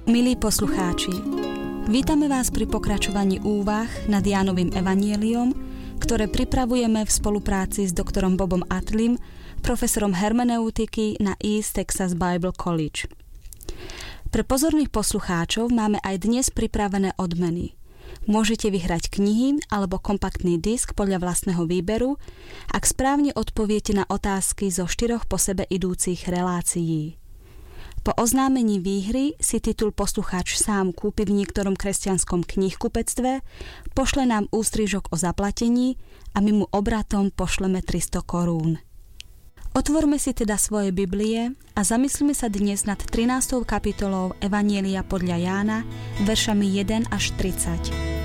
Milí poslucháči, vítame vás pri pokračovaní úvah nad Jánovým evanjeliom, ktoré pripravujeme v spolupráci s doktorom Bobom Atlim, profesorom hermeneutiky na East Texas Bible College. Pre pozorných poslucháčov máme aj dnes pripravené odmeny. Môžete vyhrať knihy alebo kompaktný disk podľa vlastného výberu, ak správne odpoviete na otázky zo 4 po sebe idúcich relácií. Po oznámení výhry si titul poslucháč sám kúpi v niektorom kresťanskom knihkupectve, pošle nám ústrižok o zaplatení a my mu obratom pošleme 300 korún. Otvorme si teda svoje Biblie a zamyslíme sa dnes nad 13. kapitolou Evanjelia podľa Jána, veršami 1 až 30.